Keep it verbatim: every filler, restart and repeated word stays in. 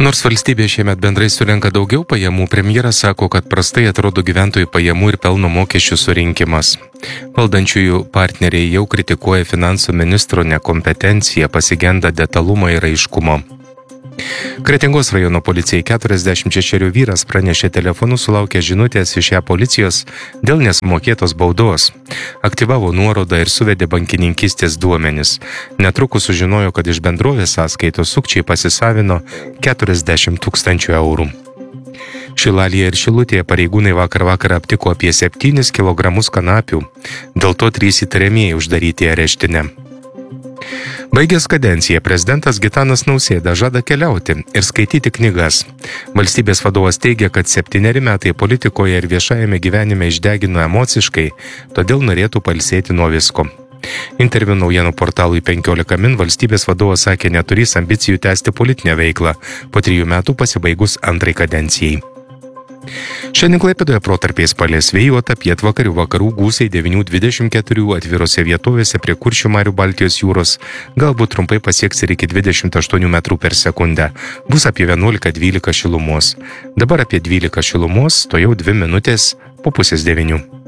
Nors valstybė šiemet bendrai surenka daugiau pajamų, premjeras sako, kad prastai atrodo gyventojų pajamų ir pelno mokesčių surinkimas. Valdančiųjų partneriai jau kritikuoja finansų ministro nekompetenciją, pasigenda detalumo ir aiškumo. Kretingos rajono policijai keturiasdešimt šešerių vyras pranešė telefonu sulaukė žinutės iš ją policijos dėl nesumokėtos baudos. Aktyvavo nuorodą ir suvedė bankininkystės duomenis. Netrukus sužinojo, kad iš bendrovės sąskaitos sukčiai pasisavino keturiasdešimt tūkstančių eurų. Šilalėje ir Šilutėje pareigūnai vakar vakarą aptiko apie septynis kilogramus kanapių. Dėl to trys įtariamieji uždaryti areštinę. Baigęs kadenciją, prezidentas Gitanas Nausėda žada keliauti ir skaityti knygas. Valstybės vadovas teigia, kad septyneri metai politikoje ir viešajame gyvenime išdegino emociškai, todėl norėtų pailsėti nuo visko. Interviu naujienų portalui penkiolika min valstybės vadovas sakė, neturys ambicijų tęsti politinę veiklą po trijų metų pasibaigus antrai kadencijai. Šiandien Klaipėdoje protarpiais palis vėjuota, pietvakarių vakarų gūsiai devyni dvidešimt keturi, atvirose vietovėse prie Kuršių marių Baltijos jūros galbūt trumpai pasieks ir iki dvidešimt aštuonių metrų per sekundę. Bus apie vienuolika dvylika šilumos. Dabar apie dvylika šilumos, to jau dvi minutės po pusės devynių.